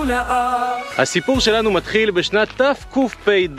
הסיפור שלנו מתחיל בשנת תקפ"ד,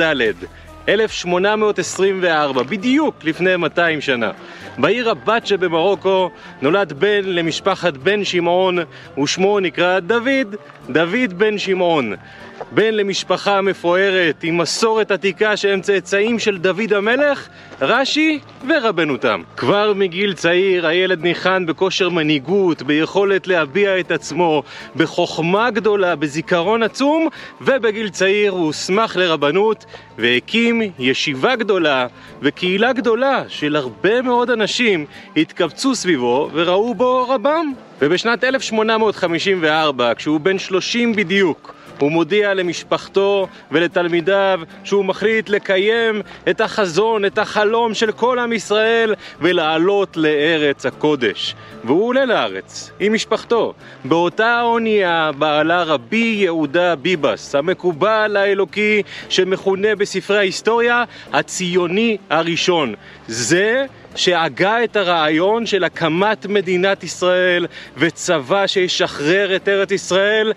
1824, בדיוק לפני 200 שנה. בעיר רבת שבמרוקו נולד בן למשפחת בן שמעון, ושמו נקרא דוד בן שמעון. בן למשפחה מפוארת עם מסורת עתיקה שהם צאצאים של דוד המלך, רש"י ורבנו תם. כבר מגיל צעיר הילד ניחן בכושר מנהיגות, ביכולת להביע את עצמו, בחוכמה גדולה, בזיכרון עצום, ובגיל צעיר הוא הוסמך לרבנות והקים ישיבה גדולה וקהילה גדולה של הרבה מאוד אנשים התקבצו סביבו וראו בו רבם. ובשנת 1854, כשהוא בן 30 בדיוק, הוא מודיע למשפחתו ולתלמידיו שהוא מחליט לקיים את החזון, את החלום של כל עם ישראל ולעלות לארץ הקודש. והוא עולה לארץ עם משפחתו. באותה האונייה בעלה רבי יהודה ביבס, המקובל האלוקי שמכונה בספרי ההיסטוריה הציוני הראשון. זה שהגה את הרעיון של הקמת מדינת ישראל וצבא שישחרר את ארץ ישראל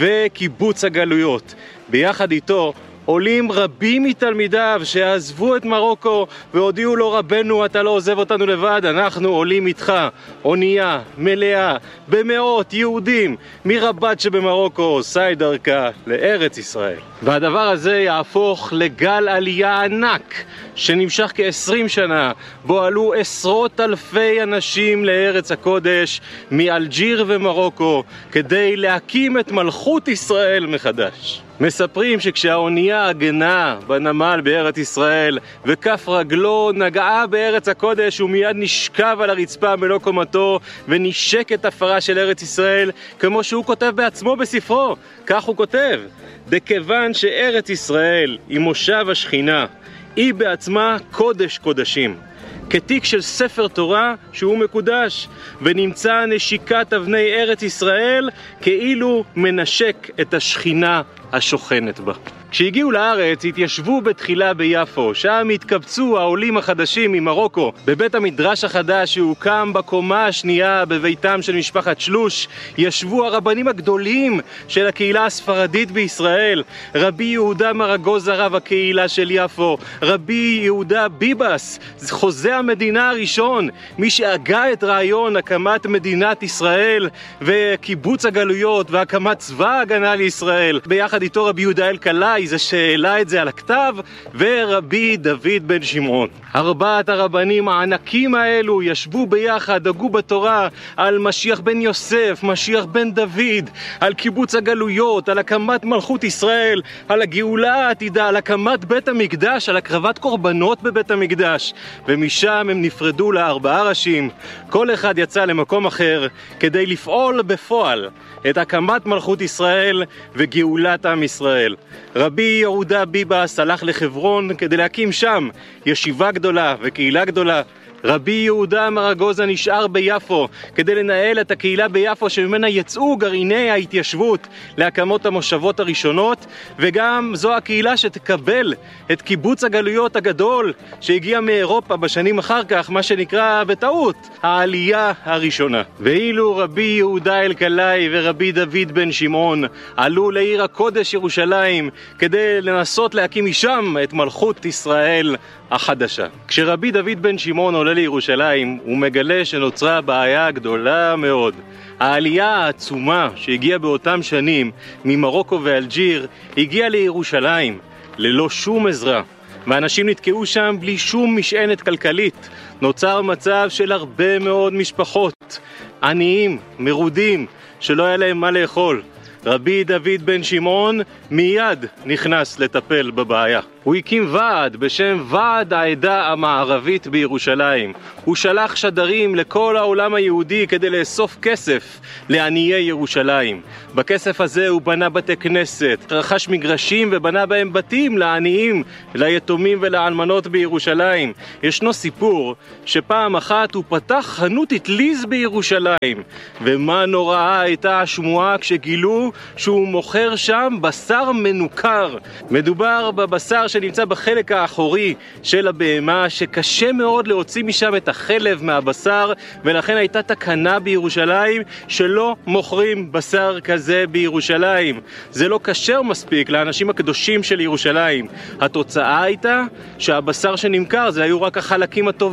וקיבוץ הגלויות. ביחד איתו עולים רבים מתלמידיו שעזבו את מרוקו והודיעו לו, רבנו, אתה לא עוזב אותנו לבד, אנחנו עולים איתך. אונייה מלאה במאות יהודים מרבת שבמרוקו עושה דרכה לארץ ישראל. והדבר הזה יהפוך לגל עלייה ענק שנמשך כ-20 שנה, בו עלו עשרות אלפי אנשים לארץ הקודש מאלג'יר ומרוקו כדי להקים את מלכות ישראל מחדש. מספרים שכשהאונייה הגנה בנמל בארץ ישראל וכף רגלו נגעה בארץ הקודש, הוא מיד נשכב על הרצפה מלוא קומתו ונשק את הפרה של ארץ ישראל, כמו שהוא כותב בעצמו בספרו. כך הוא כותב: דכיוון שארץ ישראל היא מושב השכינה, היא בעצמה קודש קודשים, כתיק של ספר תורה שהוא מקודש, ונמצא נשיקת אבני ארץ ישראל כאילו מנשק את השכינה השוכנת בה. כשהגיעו לארץ התיישבו בתחילה ביפו, שם התקבצו העולים החדשים ממרוקו. בבית המדרש החדש שהוקם בקומה השנייה בביתם של משפחת שלוש ישבו הרבנים הגדולים של הקהילה הספרדית בישראל, רבי יהודה מרגוז רב הקהילה של יפו, רבי יהודה ביבס, חוזה המדינה הראשון, מי שהגה את רעיון הקמת מדינת ישראל וקיבוץ הגלויות והקמת צבא ההגנה לישראל. ביחד איתו רבי יהודה אלקלעי, זה שהעלה את זה על הכתב, ורבי דוד בן שמעון. ארבעת הרבנים הענקים האלו ישבו ביחד, דגו בתורה על משיח בן יוסף, משיח בן דוד, על קיבוץ הגלויות, על הקמת מלכות ישראל, על הגאולה העתידה, על הקמת בית המקדש, על הקרבת קורבנות בבית המקדש. ומשם הם נפרדו לארבעה ראשים, כל אחד יצא למקום אחר כדי לפעול בפועל את הקמת מלכות ישראל וגאולת עם ישראל. רבי יהודה ביבס הלך לחברון כדי להקים שם ישיבה גדולה וקהילה גדולה. רבי יהודה מרגוזה נשאר ביפו כדי לנהל את הקהילה ביפו שממנה יצאו גרעיני ההתיישבות להקמות המושבות הראשונות, וגם זו הקהילה שתקבל את קיבוץ הגלויות הגדול שהגיע מאירופה בשנים אחר כך, מה שנקרא בטעות העלייה הראשונה. ואילו רבי יהודה אלקלעי ורבי דוד בן שמעון עלו לעיר הקודש ירושלים כדי לנסות להקים משם את מלכות ישראל החדשה. כשרבי דוד בן שמעון עולה לירושלים הוא מגלה שנוצרה בעיה גדולה מאוד. העלייה העצומה שהגיעה באותם שנים ממרוקו ואלג'יר הגיעה לירושלים ללא שום עזרה, ואנשים נתקעו שם בלי שום משענת כלכלית. נוצר מצב של הרבה מאוד משפחות עניים, מרודים, שלא היה להם מה לאכול. רבי דוד בן שמעון מיד נכנס לטפל בבעיה. הוא הקים ועד בשם ועד העדה המערבית בירושלים. הוא שלח שדרים לכל העולם היהודי כדי לאסוף כסף לעניי ירושלים. בכסף הזה הוא בנה בתי כנסת, רכש מגרשים ובנה בהם בתים לעניים, ליתומים ולאלמנות בירושלים. ישנו סיפור שפעם אחת הוא פתח חנות אטליז בירושלים, ומה נוראה הייתה השמועה כשגילו שהוא מוכר שם בשר מנוכר. מדובר בבשר שנמצא בחלק האחורי של הבהמה, שקשה מאוד להוציא משם את החלב מהבשר, ולכן הייתה תקנה בירושלים שלא מוכרים בשר כזה בירושלים. זה לא כשר מספיק לאנשים הקדושים של ירושלים. התוצאה הייתה שהבשר שנמכר זה היו רק החלקים הטובים